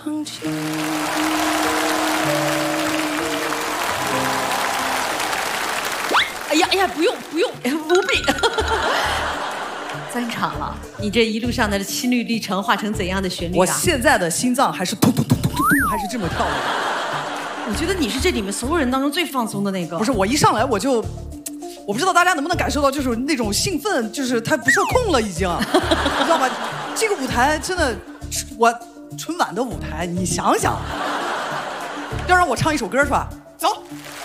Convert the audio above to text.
哎呀，不用，不必。3场了，你这一路上的心率历程化成怎样的旋律啊？ 我现在的心脏还是咚咚咚咚咚咚，还是这么跳的。 我觉得你是这里面所有人当中最放松的那个。 不是，我一上来我就，我不知道大家能不能感受到，就是那种兴奋，就是它不受控了已经，你知道吧？这个舞台真的，我春晚的舞台，你想想，要让我唱一首歌是吧？走。